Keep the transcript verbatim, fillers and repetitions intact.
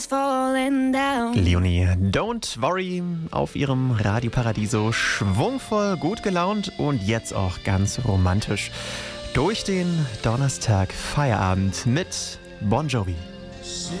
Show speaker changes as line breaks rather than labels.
Leonie, Don't Worry auf ihrem Radio Paradiso. Schwungvoll, gut gelaunt und jetzt auch ganz romantisch. Durch den Donnerstag Feierabend mit Bon Jovi.